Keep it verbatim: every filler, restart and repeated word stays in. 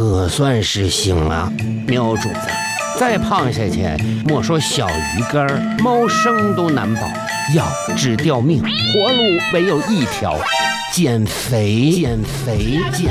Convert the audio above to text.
可算是醒了。喵主子，再胖下去，莫说小鱼干儿，猫生都难保。要治掉命，活路唯有一条：减肥，减肥，减